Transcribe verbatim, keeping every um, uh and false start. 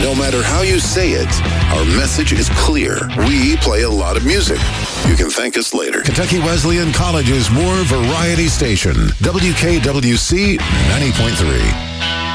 No matter how you say it, our message is clear. We play a lot of music. You can thank us later. Kentucky Wesleyan College's more variety station, W K W C ninety point three.